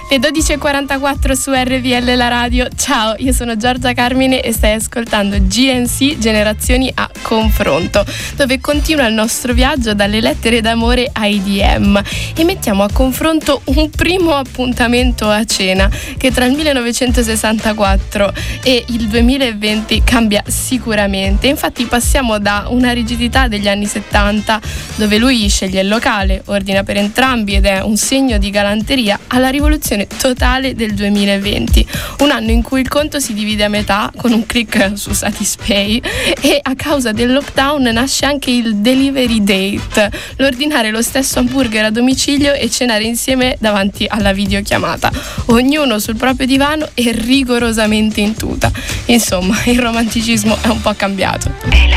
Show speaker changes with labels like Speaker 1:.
Speaker 1: Le 12.44 su RVL La Radio. Ciao, io sono Giorgia Carmine e stai ascoltando GNC Generazioni a Confronto, dove continua il nostro viaggio dalle lettere d'amore ai DM e mettiamo a confronto un primo appuntamento a cena che tra il 1964 e il 2020 cambia sicuramente. Infatti passiamo da una rigidità degli anni 70, dove lui sceglie il locale, ordina per entrambi ed è un segno di galanteria, alla rivoluzione totale del 2020, un anno in cui il conto si divide a metà con un click su Satispay e a causa del lockdown nasce anche il delivery date, l'ordinare lo stesso hamburger a domicilio e cenare insieme davanti alla videochiamata, ognuno sul proprio divano e rigorosamente in tuta. Insomma, il romanticismo è un po' cambiato.